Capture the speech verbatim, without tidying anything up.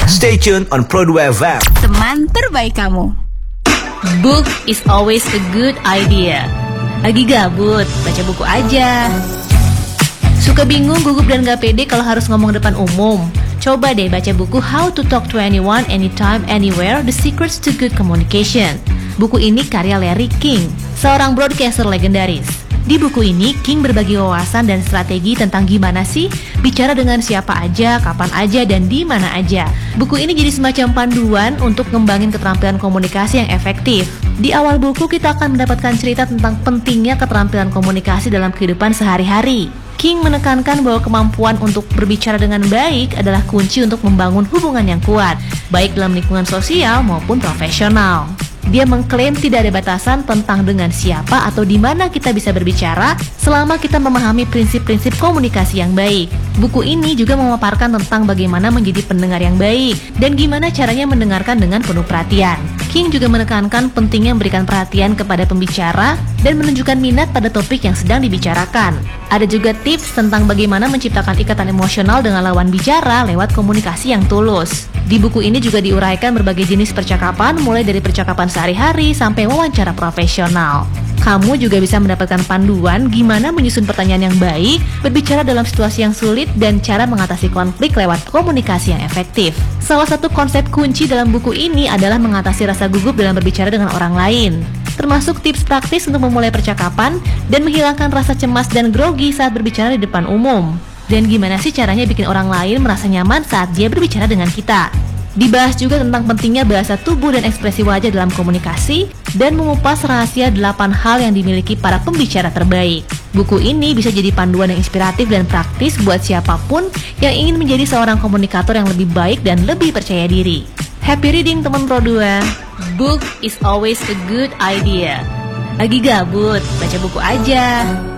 Stay tuned on Pro dua F M. Teman terbaik kamu. Book is always a good idea. Lagi gabut, baca buku aja. Suka bingung, gugup dan gak pede kalau harus ngomong depan umum? Coba deh baca buku How to Talk to Anyone, Anytime, Anywhere, The Secrets to Good Communication. Buku ini karya Larry King, seorang broadcaster legendaris. Di buku ini, King berbagi wawasan dan strategi tentang gimana sih bicara dengan siapa aja, kapan aja, dan di mana aja. Buku ini jadi semacam panduan untuk ngembangin keterampilan komunikasi yang efektif. Di awal buku, kita akan mendapatkan cerita tentang pentingnya keterampilan komunikasi dalam kehidupan sehari-hari. King menekankan bahwa kemampuan untuk berbicara dengan baik adalah kunci untuk membangun hubungan yang kuat, baik dalam lingkungan sosial maupun profesional. Dia mengklaim tidak ada batasan tentang dengan siapa atau di mana kita bisa berbicara selama kita memahami prinsip-prinsip komunikasi yang baik. Buku ini juga memaparkan tentang bagaimana menjadi pendengar yang baik dan gimana caranya mendengarkan dengan penuh perhatian. King juga menekankan pentingnya memberikan perhatian kepada pembicara dan menunjukkan minat pada topik yang sedang dibicarakan. Ada juga tips tentang bagaimana menciptakan ikatan emosional dengan lawan bicara lewat komunikasi yang tulus. Di buku ini juga diuraikan berbagai jenis percakapan, mulai dari percakapan sehari-hari sampai wawancara profesional. Kamu juga bisa mendapatkan panduan gimana menyusun pertanyaan yang baik, berbicara dalam situasi yang sulit, dan cara mengatasi konflik lewat komunikasi yang efektif. Salah satu konsep kunci dalam buku ini adalah mengatasi rasa gugup dalam berbicara dengan orang lain, termasuk tips praktis untuk memulai percakapan dan menghilangkan rasa cemas dan grogi saat berbicara di depan umum. Dan gimana sih caranya bikin orang lain merasa nyaman saat dia berbicara dengan kita. Dibahas juga tentang pentingnya bahasa tubuh dan ekspresi wajah dalam komunikasi dan mengupas rahasia delapan hal yang dimiliki para pembicara terbaik. Buku ini bisa jadi panduan yang inspiratif dan praktis buat siapapun yang ingin menjadi seorang komunikator yang lebih baik dan lebih percaya diri. Happy reading teman Pro dua. Book is always a good idea. Lagi gabut, baca buku aja.